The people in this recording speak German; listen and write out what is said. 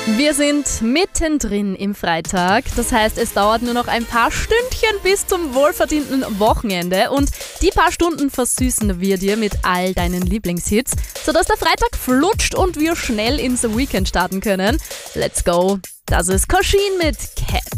Wir sind mittendrin im Freitag. Das heißt, es dauert nur noch ein paar Stündchen bis zum wohlverdienten Wochenende. Und die paar Stunden versüßen wir dir mit all deinen Lieblingshits, sodass der Freitag flutscht und wir schnell ins Weekend starten können. Let's go! Das ist Koschin mit Cat.